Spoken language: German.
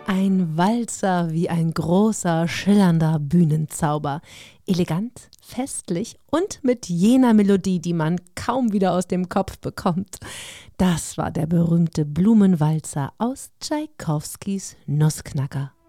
Ein Walzer wie ein großer, schillernder Bühnenzauber. Elegant, festlich und mit jener Melodie, die man kaum wieder aus dem Kopf bekommt. Das war der berühmte Blumenwalzer aus Tschaikowskis Nussknacker.